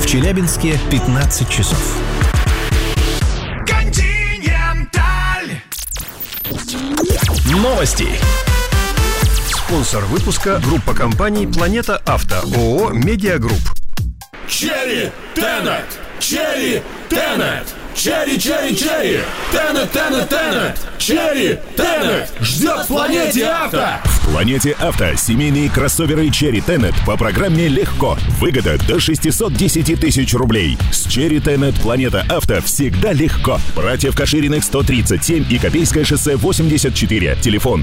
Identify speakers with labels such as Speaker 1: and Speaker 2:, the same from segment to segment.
Speaker 1: В Челябинске 15 часов. Новости. Спонсор выпуска — группа компаний «Планета Авто», ООО «Медиагрупп».
Speaker 2: Черри Тенет! Черри Тенет! Черри, черри, черри! Тенет, Тенет, Тенет! Черри Тенет! Ждет в «Планете Авто».
Speaker 3: В «Планете Авто» семейные кроссоверы Черри Тенет по программе «Легко». Выгода до 610 тысяч рублей. С Черри Тенет «Планета Авто» всегда легко. Братьев Кашириных 137 и Копейское шоссе 84. Телефон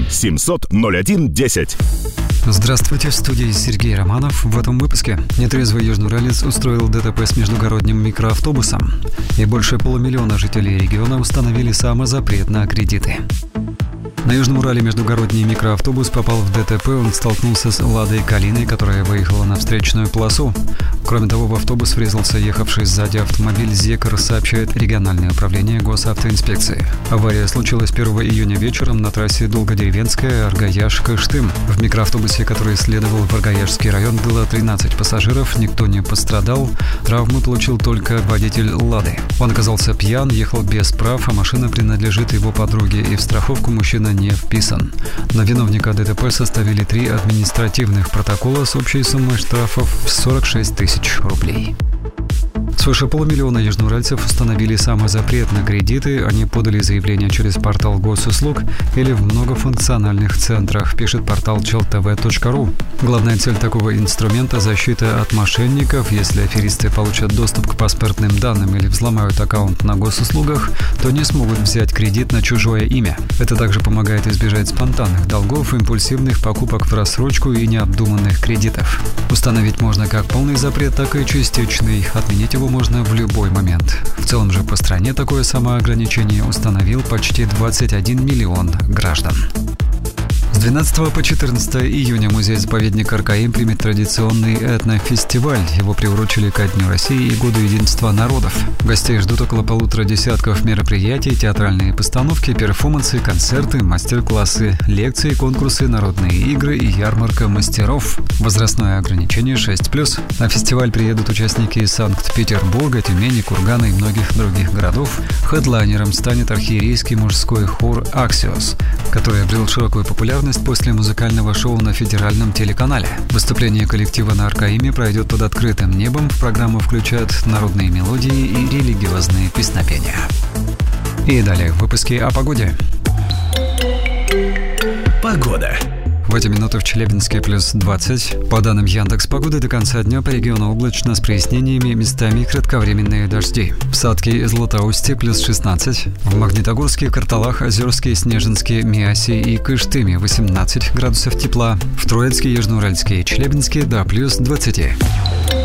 Speaker 3: 700-01-10.
Speaker 4: Здравствуйте, в студии Сергей Романов. В этом выпуске нетрезвый южноуралец устроил ДТП с междугородним микроавтобусом. И больше полумиллиона жителей региона установили самозапрет на кредиты. На Южном Урале междугородний микроавтобус попал в ДТП. Он столкнулся с «Ладой Калиной», которая выехала на встречную полосу. Кроме того, в автобус врезался ехавший сзади автомобиль «Зекр», сообщает региональное управление госавтоинспекции. Авария случилась 1 июня вечером на трассе Долгодеревенская, Аргаяш-Кыштым. В микроавтобусе, который следовал в Аргаяшский район, было 13 пассажиров, никто не пострадал. Травмы получил только водитель «Лады». Он оказался пьян, ехал без прав, а машина принадлежит его подруге, и в страховку мужчина не вписан. На виновника ДТП составили 3 административных протокола с общей суммой штрафов в 46 тысяч рублей. Свыше полумиллиона южноуральцев установили самозапрет на кредиты. Они подали заявление через портал госуслуг или в многофункциональных центрах, пишет портал cheltv.ru. Главная цель такого инструмента – защита от мошенников. Если аферисты получат доступ к паспортным данным или взломают аккаунт на госуслугах, то не смогут взять кредит на чужое имя. Это также помогает избежать спонтанных долгов, импульсивных покупок в рассрочку и необдуманных кредитов. Установить можно как полный запрет, так и частичный. Отменить его можно в любой момент. В целом же по стране такое самоограничение установил почти 21 миллион граждан. С 12 по 14 июня музей-заповедник Аркаим примет традиционный этнофестиваль. Его приурочили ко Дню России и Году единства народов. Гостей ждут около 150 десятков мероприятий, театральные постановки, перформансы, концерты, мастер-классы, лекции, конкурсы, народные игры и ярмарка мастеров. Возрастное ограничение 6+. На фестиваль приедут участники из Санкт-Петербурга, Тюмени, Кургана и многих других городов. Хедлайнером станет архиерейский мужской хор «Аксиос», который обрел широкую популярность после музыкального шоу на федеральном телеканале. Выступление коллектива на Аркаиме пройдет под открытым небом. В программу включают народные мелодии и религиозные песнопения. И далее в выпуске о погоде.
Speaker 1: Погода.
Speaker 4: В эти минуты в Челябинске плюс 20. По данным Яндекс.Погоды, до конца дня по региону облачно с прояснениями, местами кратковременные дожди. В Садке и Златоусте плюс 16. В Магнитогорске, Карталах, Озерске, Снежинске, Миасе и Кыштыме 18 градусов тепла. В Троицке, Южноуральске и Челябинске до плюс 20.